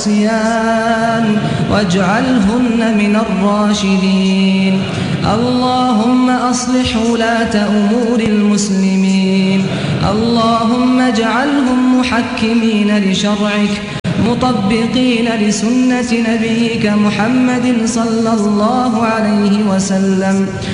والعصيان واجعلهن من الراشدين. اللهم أصلح ولاة أمور المسلمين، اللهم اجعلهم محكمين لشرعك مطبقين لسنة نبيك محمد صلى الله عليه وسلم.